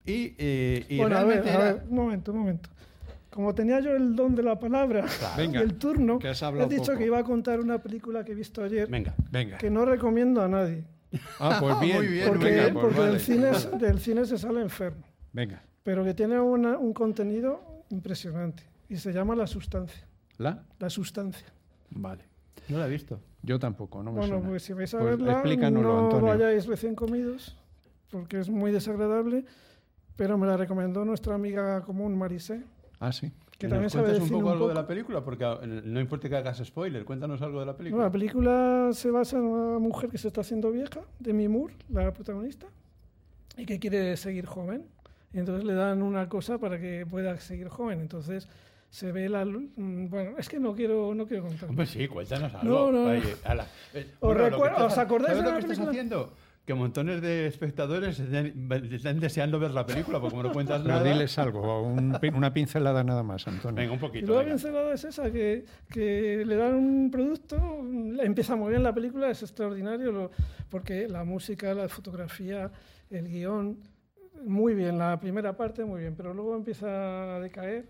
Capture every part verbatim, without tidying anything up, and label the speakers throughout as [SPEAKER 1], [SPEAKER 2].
[SPEAKER 1] Y, eh, y
[SPEAKER 2] bueno, a ver,
[SPEAKER 1] realmente
[SPEAKER 2] a
[SPEAKER 1] era...
[SPEAKER 2] ver, un momento, un momento. Como tenía yo el don de la palabra
[SPEAKER 3] Venga,
[SPEAKER 2] y el turno,
[SPEAKER 3] que has
[SPEAKER 2] he
[SPEAKER 3] hablado
[SPEAKER 2] dicho
[SPEAKER 3] poco.
[SPEAKER 2] que iba a contar una película que he visto ayer
[SPEAKER 1] Venga.
[SPEAKER 3] Venga.
[SPEAKER 2] que no recomiendo a nadie.
[SPEAKER 3] Ah, pues bien.
[SPEAKER 1] Muy bien,
[SPEAKER 3] pues
[SPEAKER 2] Porque,
[SPEAKER 3] venga, pues
[SPEAKER 2] porque
[SPEAKER 3] vale.
[SPEAKER 2] del, cine, del cine se sale enfermo.
[SPEAKER 3] Venga.
[SPEAKER 2] Pero que tiene una- un contenido impresionante. Y se llama La Sustancia.
[SPEAKER 3] ¿La?
[SPEAKER 2] La Sustancia.
[SPEAKER 3] Vale.
[SPEAKER 1] No la he visto.
[SPEAKER 3] Yo tampoco, no me
[SPEAKER 2] Bueno,
[SPEAKER 3] suena.
[SPEAKER 2] pues si vais a
[SPEAKER 3] Pues
[SPEAKER 2] verla,
[SPEAKER 3] explícanoslo,
[SPEAKER 2] no
[SPEAKER 3] Antonio.
[SPEAKER 2] vayáis recién comidos, porque es muy desagradable. Pero me la recomendó nuestra amiga común, Marisé,
[SPEAKER 3] Ah, sí.
[SPEAKER 2] que
[SPEAKER 1] ¿Nos
[SPEAKER 2] también sabe
[SPEAKER 1] cuentas
[SPEAKER 2] de
[SPEAKER 1] un
[SPEAKER 2] cine
[SPEAKER 1] poco
[SPEAKER 2] un
[SPEAKER 1] algo
[SPEAKER 2] poco.
[SPEAKER 1] de la película? Porque eh, no importa que hagas spoiler, cuéntanos algo de la
[SPEAKER 2] No,
[SPEAKER 1] película.
[SPEAKER 2] la película se basa en una mujer que se está haciendo vieja, Demi Moore, la protagonista, y que quiere seguir joven. Y entonces le dan una cosa para que pueda seguir joven. Entonces se ve la... lu- mm, Bueno, es que no quiero, no quiero contar.
[SPEAKER 1] Hombre, sí, cuéntanos algo.
[SPEAKER 2] No, no, no.
[SPEAKER 1] Oye, ala. Eh,
[SPEAKER 2] ¿Os
[SPEAKER 1] bueno, lo que
[SPEAKER 2] recuer-
[SPEAKER 1] estás-
[SPEAKER 2] os acordáis
[SPEAKER 1] ¿sabes
[SPEAKER 2] de
[SPEAKER 1] lo
[SPEAKER 2] la
[SPEAKER 1] que estás
[SPEAKER 2] película?
[SPEAKER 1] haciendo? Que montones de espectadores están, están deseando ver la película, porque como no cuentas
[SPEAKER 3] Pero
[SPEAKER 1] nada...
[SPEAKER 3] diles algo, un pi- una pincelada nada más, Antonio.
[SPEAKER 1] Venga, un
[SPEAKER 2] Y
[SPEAKER 1] poquito.
[SPEAKER 2] luego la
[SPEAKER 1] venga.
[SPEAKER 2] pincelada es esa, que, que le dan un producto, empieza muy bien la película, es extraordinario, lo- porque la música, la fotografía, el guión, muy bien, la primera parte muy bien, pero luego empieza a decaer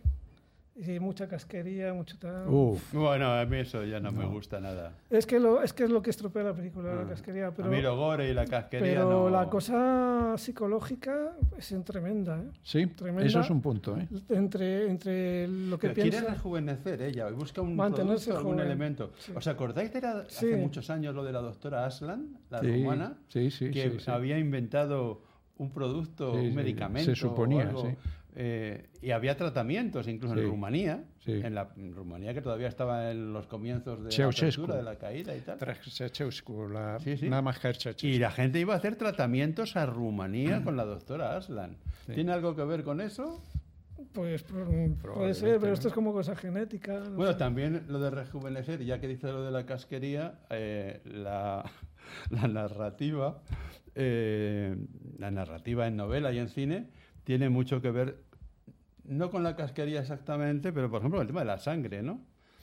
[SPEAKER 2] y mucha casquería, mucho tal.
[SPEAKER 3] Uf,
[SPEAKER 1] Bueno, a mí eso ya no, me gusta nada.
[SPEAKER 2] Es que, lo, es que es lo que estropea la película,
[SPEAKER 1] Ah.
[SPEAKER 2] la casquería, pero,
[SPEAKER 1] a mí lo gore y la casquería
[SPEAKER 2] pero
[SPEAKER 1] no...
[SPEAKER 2] la cosa psicológica es tremenda, ¿eh?
[SPEAKER 3] sí,
[SPEAKER 2] Tremenda.
[SPEAKER 3] eso es un punto, ¿eh?
[SPEAKER 2] Entre, entre lo que
[SPEAKER 1] Pero quiere
[SPEAKER 2] piensa...
[SPEAKER 1] rejuvenecer ella, busca un
[SPEAKER 2] Mantenerse
[SPEAKER 1] producto, algún
[SPEAKER 2] joven.
[SPEAKER 1] elemento.
[SPEAKER 2] Sí.
[SPEAKER 1] ¿Os acordáis de la-
[SPEAKER 2] Sí.
[SPEAKER 1] hace muchos años lo de la doctora Aslan, la
[SPEAKER 3] Sí,
[SPEAKER 1] rumana?
[SPEAKER 3] sí, sí,
[SPEAKER 1] que
[SPEAKER 3] sí, sí.
[SPEAKER 1] había inventado un producto,
[SPEAKER 3] Sí,
[SPEAKER 1] un
[SPEAKER 3] sí,
[SPEAKER 1] medicamento.
[SPEAKER 3] se suponía,
[SPEAKER 1] o algo,
[SPEAKER 3] sí.
[SPEAKER 1] eh, y había tratamientos, incluso
[SPEAKER 3] Sí.
[SPEAKER 1] en Rumanía,
[SPEAKER 3] Sí.
[SPEAKER 1] en la en Rumanía que todavía estaba en los comienzos de la
[SPEAKER 3] Ceausescu.
[SPEAKER 1] apertura, de la caída y tal.
[SPEAKER 3] Tras Ceausescu, la,
[SPEAKER 1] Sí, sí.
[SPEAKER 3] nada más caer Ceausescu.
[SPEAKER 1] Y la gente iba a hacer tratamientos a Rumanía con la doctora Aslan.
[SPEAKER 3] Sí.
[SPEAKER 1] ¿Tiene algo que ver con eso?
[SPEAKER 2] Pues por- puede
[SPEAKER 3] Probablemente,
[SPEAKER 2] ser, pero
[SPEAKER 3] ¿no?
[SPEAKER 2] esto es como cosa genética. no
[SPEAKER 1] Bueno,
[SPEAKER 2] sé.
[SPEAKER 1] también lo de rejuvenecer, ya que dice lo de la casquería, eh, la, la narrativa, eh, la narrativa en novela y en cine tiene mucho que ver, no con la casquería exactamente, pero por ejemplo con el tema de la sangre, ¿no?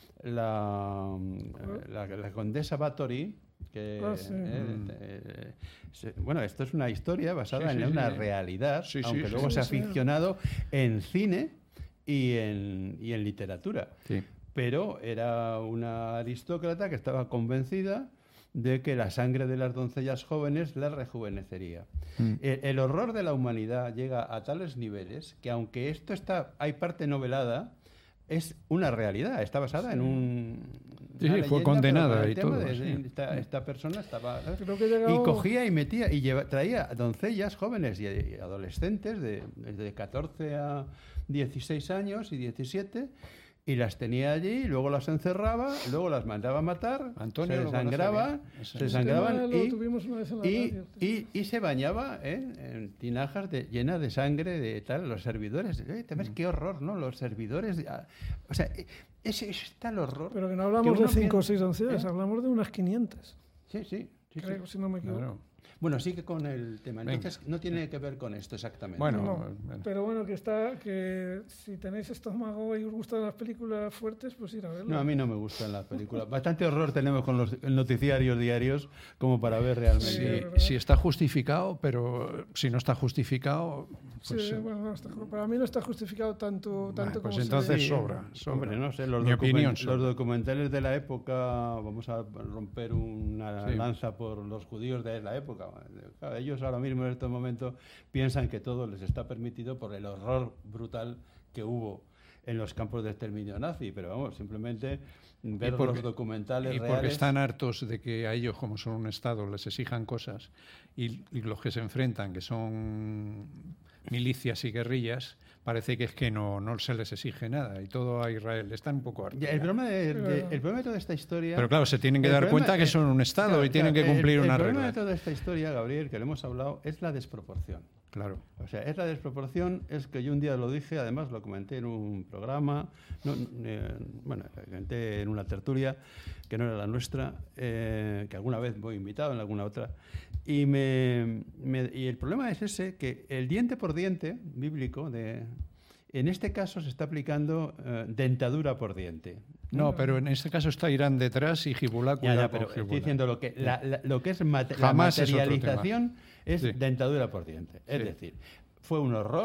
[SPEAKER 1] La, la, la condesa Bathory, que
[SPEAKER 2] Ah, sí.
[SPEAKER 1] eh, eh, se- bueno, esto es una historia basada
[SPEAKER 3] Sí, sí,
[SPEAKER 1] en una
[SPEAKER 3] sí.
[SPEAKER 1] realidad,
[SPEAKER 3] Sí, sí,
[SPEAKER 1] aunque
[SPEAKER 3] sí,
[SPEAKER 1] luego
[SPEAKER 2] sí,
[SPEAKER 1] se ha
[SPEAKER 2] sí.
[SPEAKER 1] ficcionado en cine y en, y en literatura.
[SPEAKER 3] Sí.
[SPEAKER 1] Pero era una aristócrata que estaba convencida de que la sangre de las doncellas jóvenes la rejuvenecería.
[SPEAKER 3] Mm.
[SPEAKER 1] El, el horror de la humanidad llega a tales niveles que, aunque esto está, hay parte novelada, es una realidad, está basada en un...
[SPEAKER 3] Sí,
[SPEAKER 1] una
[SPEAKER 3] sí, fue
[SPEAKER 1] leyenda,
[SPEAKER 3] condenada
[SPEAKER 1] pero con el
[SPEAKER 3] y
[SPEAKER 1] tema
[SPEAKER 3] todo,
[SPEAKER 1] de-
[SPEAKER 3] sí.
[SPEAKER 1] esta, esta persona estaba... ¿sabes?
[SPEAKER 2] Creo que he llegado-
[SPEAKER 1] Y cogía y metía y lleva- traía doncellas jóvenes y, y adolescentes de, de catorce a dieciséis años y diecisiete y las tenía allí, y luego las encerraba, luego las mandaba a matar,
[SPEAKER 3] Antonio
[SPEAKER 1] se
[SPEAKER 3] lo conoce
[SPEAKER 1] desangraban,
[SPEAKER 3] bien. Ese-
[SPEAKER 1] se
[SPEAKER 3] ese
[SPEAKER 2] tema
[SPEAKER 1] desangraban
[SPEAKER 2] lo
[SPEAKER 1] y,
[SPEAKER 2] tuvimos una vez en la
[SPEAKER 1] y,
[SPEAKER 2] radio.
[SPEAKER 1] y- y se bañaba ¿eh? en tinajas de, llenas de sangre de tal, los servidores. Eh, ¿te
[SPEAKER 2] Mm.
[SPEAKER 1] ves qué horror, ¿no? Los servidores. de- ah, o sea, eh, ese es tal horror.
[SPEAKER 2] Pero que no
[SPEAKER 1] que
[SPEAKER 2] hablamos de
[SPEAKER 1] uno
[SPEAKER 2] cinco o
[SPEAKER 1] piensa-
[SPEAKER 2] seis doncellas,
[SPEAKER 1] ¿eh?
[SPEAKER 2] hablamos de unas quinientas,
[SPEAKER 1] Sí, sí. sí, sí.
[SPEAKER 2] creo, si no me equivoco.
[SPEAKER 3] Claro.
[SPEAKER 1] Bueno, sigue con el tema.
[SPEAKER 3] Venga.
[SPEAKER 1] Entonces, no tiene que ver con esto exactamente.
[SPEAKER 3] Bueno,
[SPEAKER 2] No,
[SPEAKER 3] bueno.
[SPEAKER 2] pero bueno, que está, que si tenéis estómago y os gustan las películas fuertes, pues ir a verlo.
[SPEAKER 1] No, a mí no me gustan las películas. Bastante horror tenemos con los noticiarios diarios como para ver realmente.
[SPEAKER 2] Sí,
[SPEAKER 3] Si,
[SPEAKER 2] ¿verdad?
[SPEAKER 3] si está justificado, pero si no está justificado, pues,
[SPEAKER 2] Sí,
[SPEAKER 3] eh,
[SPEAKER 2] bueno, no está- para mí no está justificado tanto, tanto
[SPEAKER 3] pues
[SPEAKER 2] como
[SPEAKER 3] entonces
[SPEAKER 2] se ve.
[SPEAKER 3] sobra, sobra.
[SPEAKER 1] Hombre, no sé, los,
[SPEAKER 3] Mi
[SPEAKER 1] documen-
[SPEAKER 3] opinión
[SPEAKER 1] los
[SPEAKER 3] sobra.
[SPEAKER 1] documentales de la época, vamos a romper una
[SPEAKER 3] Sí.
[SPEAKER 1] lanza por los judíos de la época. Claro, ellos ahora mismo en estos momentos piensan que todo les está permitido por el horror brutal que hubo en los campos de exterminio nazi, pero vamos, simplemente ver
[SPEAKER 3] porque-
[SPEAKER 1] los documentales
[SPEAKER 3] y porque
[SPEAKER 1] reales.
[SPEAKER 3] están hartos de que a ellos, como son un Estado, les exijan cosas y, y los que se enfrentan, que son milicias y guerrillas, parece que es que no, no se les exige nada y todo a Israel. Están un poco hartos.
[SPEAKER 1] Ya, el,
[SPEAKER 3] ya.
[SPEAKER 1] problema de, de-
[SPEAKER 2] Pero-
[SPEAKER 1] el problema de toda esta historia...
[SPEAKER 3] Pero claro, se tienen que
[SPEAKER 1] el
[SPEAKER 3] dar
[SPEAKER 1] problema-
[SPEAKER 3] cuenta que
[SPEAKER 1] eh,
[SPEAKER 3] son un Estado
[SPEAKER 1] claro,
[SPEAKER 3] y tienen
[SPEAKER 1] claro,
[SPEAKER 3] que cumplir
[SPEAKER 1] el,
[SPEAKER 3] una
[SPEAKER 1] el problema
[SPEAKER 3] regla.
[SPEAKER 1] de toda esta historia, Gabriel, que le hemos hablado, es la desproporción.
[SPEAKER 3] Claro.
[SPEAKER 1] O sea, es la desproporción, es que yo un día lo dije, además lo comenté en un programa, no, eh, bueno, lo comenté en una tertulia que no era la nuestra, eh, que alguna vez voy invitado en alguna otra, y, me, me- y el problema es ese, que el diente por diente bíblico, de, en este caso se está aplicando eh, dentadura por diente.
[SPEAKER 3] No, pero en este caso está Irán detrás y Hezbollah
[SPEAKER 1] Ya,
[SPEAKER 3] cuidado
[SPEAKER 1] ya,
[SPEAKER 3] con
[SPEAKER 1] pero estoy
[SPEAKER 3] Hezbollah.
[SPEAKER 1] diciendo lo que, la- la- lo que es mate- la
[SPEAKER 3] Jamás es otro tema.
[SPEAKER 1] materialización es,
[SPEAKER 3] Sí.
[SPEAKER 1] dentadura por diente. Es
[SPEAKER 3] Sí.
[SPEAKER 1] decir, fue un horror.